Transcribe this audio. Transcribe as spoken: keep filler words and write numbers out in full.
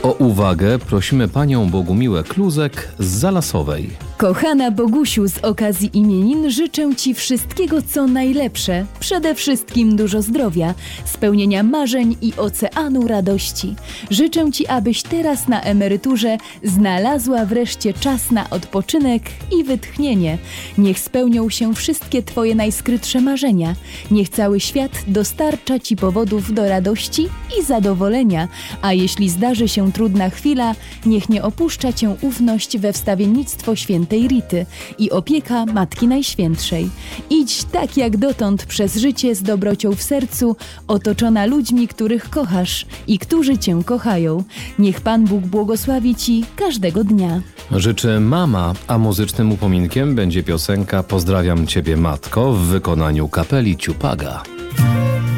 O uwagę prosimy panią Bogumiłę Kluzek z Zalasowej. Kochana Bogusiu, z okazji imienin życzę Ci wszystkiego, co najlepsze. Przede wszystkim dużo zdrowia, spełnienia marzeń i oceanu radości. Życzę Ci, abyś teraz na emeryturze znalazła wreszcie czas na odpoczynek i wytchnienie. Niech spełnią się wszystkie Twoje najskrytsze marzenia. Niech cały świat dostarcza Ci powodów do radości i zadowolenia. A jeśli zdarzy się trudna chwila, niech nie opuszcza Cię ufność we wstawiennictwo świętej Rity i opieka Matki Najświętszej. Idź tak jak dotąd przez życie z dobrocią w sercu, otoczona ludźmi, których kochasz i którzy Cię kochają. Niech Pan Bóg błogosławi Ci każdego dnia. Życzy mama, a muzycznym upominkiem będzie piosenka Pozdrawiam Ciebie Matko w wykonaniu kapeli Ciupaga.